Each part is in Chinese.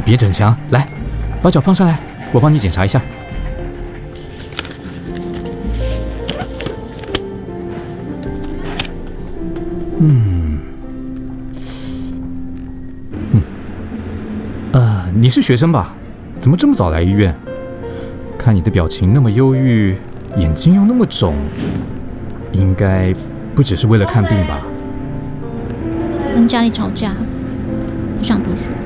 别整墙，来，把脚放上来，我帮你检查一下。你是学生吧？怎么这么早来医院？看你的表情那么忧郁，眼睛又那么肿，应该不只是为了看病吧？ 跟家里吵架，不想读书。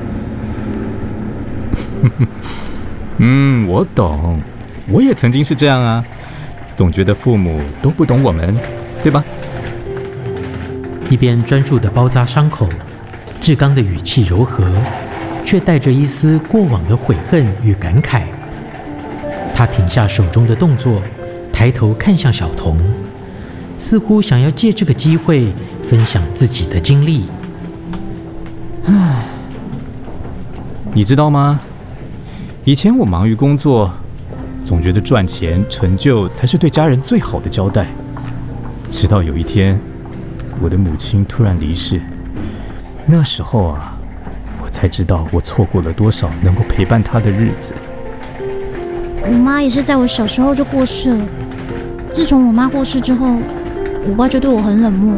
我懂，我也曾经是这样啊，总觉得父母都不懂我们，对吧？ 一边专注地包扎伤口，志刚的语气柔和，却带着一丝过往的悔恨与感慨。他停下手中的动作，抬头看向小童，似乎想要借这个机会分享自己的经历。 你知道吗？以前我忙于工作，总觉得赚钱、成就才是对家人最好的交代。直到有一天，我的母亲突然离世，那时候啊，我才知道我错过了多少能够陪伴她的日子。 我妈也是在我小时候就过世了。自从我妈过世之后，我爸就对我很冷漠。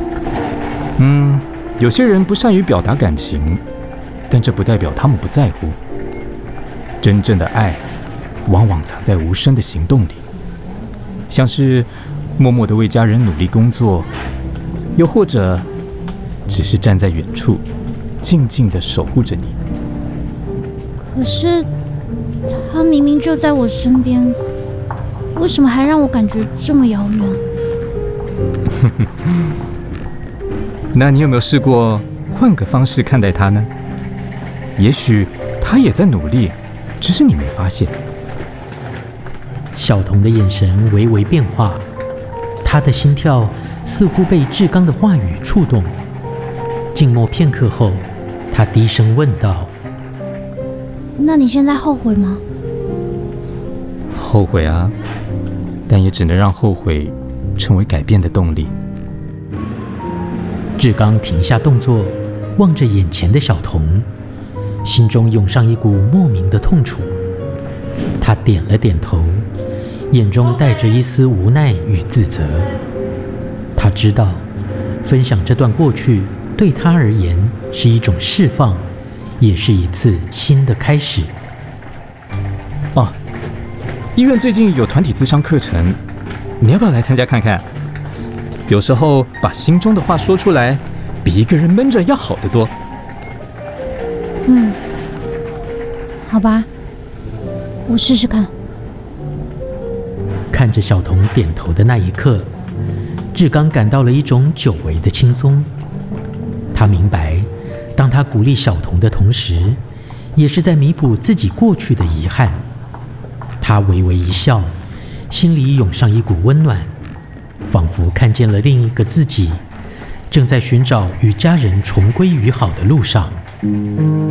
有些人不善于表达感情，但这不代表他们不在乎。真正的爱，往往藏在无声的行动里，像是默默地为家人努力工作，又或者只是站在远处，静静地守护着你。 可是，他明明就在我身边，为什么还让我感觉这么遥远？ 那你有没有试过换个方式看待他呢？也许他也在努力，只是你没发现。 小童的眼神微微变化，他的心跳似乎被志刚的话语触动。静默片刻后，他低声问道： 那你现在后悔吗？ 后悔啊，但也只能让后悔成为改变的动力。 志刚停下动作，望着眼前的小童，心中涌上一股莫名的痛楚。他点了点头，眼中带着一丝无奈与自责。他知道，分享这段过去对他而言是一种释放，也是一次新的开始。 医院最近有团体咨商课程，你要不要来参加看看？有时候把心中的话说出来，比一个人闷着要好得多。 好吧，我试试看。 看着小童点头的那一刻，志刚感到了一种久违的轻松。他明白，当他鼓励小童的同时，也是在弥补自己过去的遗憾。他微微一笑，心里涌上一股温暖，仿佛看见了另一个自己，正在寻找与家人重归于好的路上。